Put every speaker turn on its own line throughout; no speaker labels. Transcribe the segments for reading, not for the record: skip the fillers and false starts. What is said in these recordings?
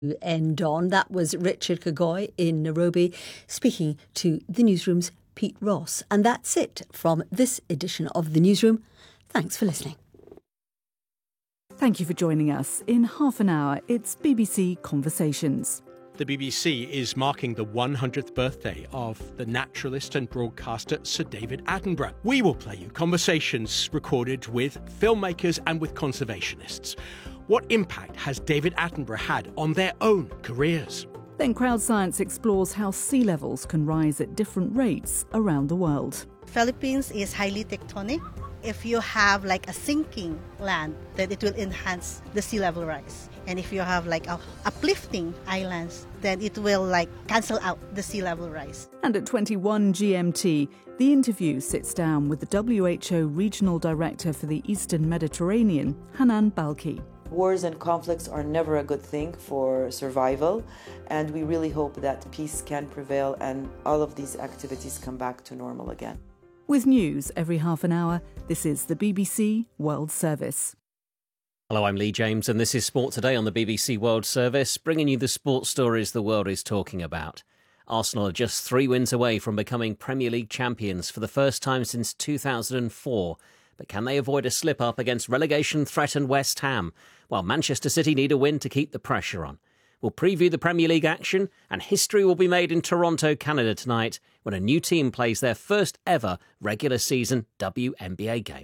End on. That was Richard Kagoy in Nairobi speaking to the Newsroom's Pete Ross. And that's it from this edition of the Newsroom. Thanks for listening.
Thank you for joining us. In half an hour, it's BBC Conversations.
The BBC is marking the 100th birthday of the naturalist and broadcaster Sir David Attenborough. We will play you conversations recorded with filmmakers and with conservationists. What impact has David Attenborough had on their own careers?
Then Crowd Science explores how sea levels can rise at different rates around the world.
Philippines is highly tectonic. If you have like a sinking land, then it will enhance the sea level rise. And if you have like uplifting islands, then it will like cancel out the sea level rise.
And at 21 GMT, The Interview sits down with the WHO Regional Director for the Eastern Mediterranean, Hanan Balki.
Wars and conflicts are never a good thing for survival, and we really hope that peace can prevail and all of these activities come back to normal again.
With news every half an hour, this is the BBC World Service.
Hello, I'm Lee James, and this is Sport Today on the BBC World Service, bringing you the sports stories the world is talking about. Arsenal are just 3 wins away from becoming Premier League champions for the first time since 2004. But can they avoid a slip-up against relegation-threatened West Ham, while Manchester City need a win to keep the pressure on? We'll preview the Premier League action, and history will be made in Toronto, Canada tonight, when a new team plays their first ever regular season WNBA game.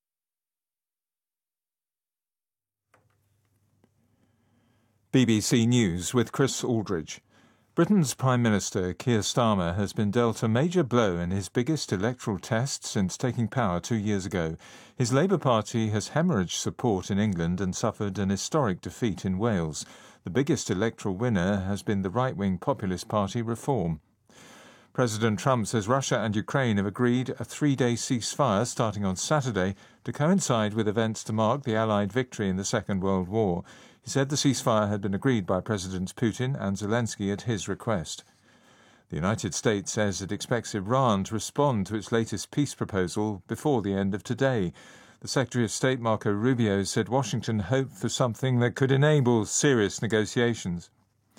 BBC News with Chris Aldridge. Britain's Prime Minister Keir Starmer has been dealt a major blow in his biggest electoral test since taking power 2 years ago. His Labour Party has hemorrhaged support in England and suffered an historic defeat in Wales. The biggest electoral winner has been the right-wing populist party Reform. President Trump says Russia and Ukraine have agreed a 3-day ceasefire starting on Saturday to coincide with events to mark the Allied victory in the Second World War. He said the ceasefire had been agreed by Presidents Putin and Zelensky at his request. The United States says it expects Iran to respond to its latest peace proposal before the end of today. The Secretary of State Marco Rubio said Washington hoped for something that could enable serious negotiations.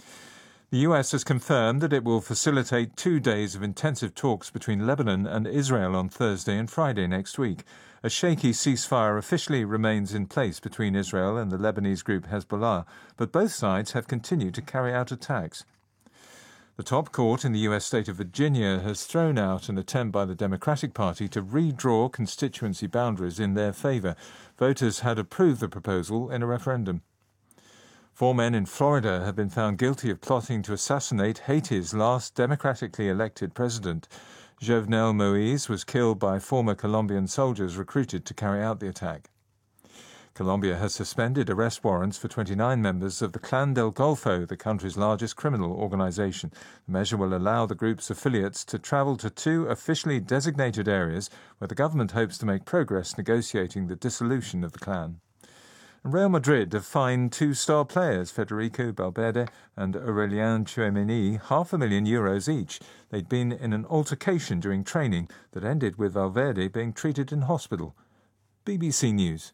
The US has confirmed that it will facilitate 2 days of intensive talks between Lebanon and Israel on Thursday and Friday next week. A shaky ceasefire officially remains in place between Israel and the Lebanese group Hezbollah, but both sides have continued to carry out attacks. The top court in the US state of Virginia has thrown out an attempt by the Democratic Party to redraw constituency boundaries in their favor. Voters had approved the proposal in a referendum. 4 men in Florida have been found guilty of plotting to assassinate Haiti's last democratically elected president. Jovenel Moïse was killed by former Colombian soldiers recruited to carry out the attack. Colombia has suspended arrest warrants for 29 members of the Clan del Golfo, the country's largest criminal organization. The measure will allow the group's affiliates to travel to 2 officially designated areas where the government hopes to make progress negotiating the dissolution of the clan. Real Madrid have fined 2 star players, Federico Valverde and Aurélien Tchouaméni, €500,000 each. They'd been in an altercation during training that ended with Valverde being treated in hospital. BBC News.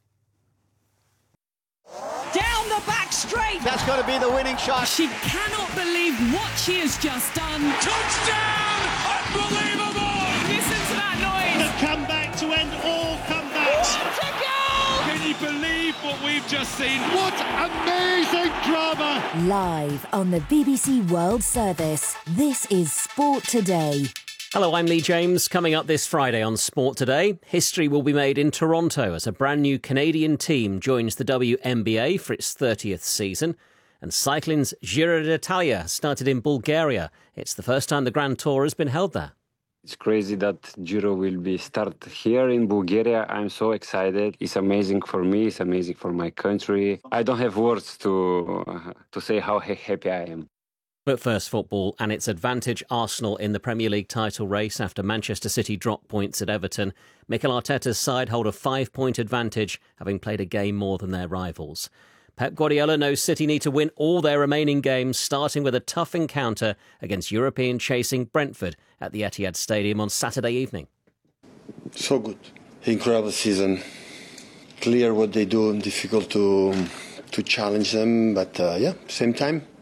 Down the back straight.
That's got to be the winning shot.
She cannot believe what she has just done.
Touchdown! Unbelievable!
Listen to that noise.
The comeback to end all comebacks.
What a goal!
Can you believe what we've just seen? What amazing drama!
Live on the BBC World Service, this is Sport Today.
Hello, I'm Lee James. Coming up this Friday on Sport Today, history will be made in Toronto as a brand new Canadian team joins the WNBA for its 30th season. And cycling's Giro d'Italia started in Bulgaria. It's the first time the Grand Tour has been held there.
It's crazy that Giro will be start here in Bulgaria. I'm so excited. It's amazing for me. It's amazing for my country. I don't have words to say how happy I am.
But first, football and its advantage Arsenal in the Premier League title race after Manchester City dropped points at Everton. Mikel Arteta's side hold a 5-point advantage, having played a game more than their rivals. Pep Guardiola knows City need to win all their remaining games, starting with a tough encounter against European-chasing Brentford at the Etihad Stadium on Saturday evening.
So good. Incredible season. Clear what they do, difficult to challenge them, but same time,